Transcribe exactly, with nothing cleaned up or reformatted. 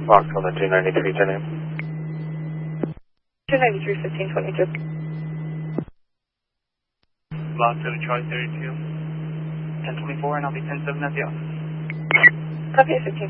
Foxtrot on two ninety-three, ten A M. two ninety-three, fifteen twenty-two. Block seven, Charlie thirty-two. ten twenty-four, and I'll be ten seven at the office. Copy, fifteen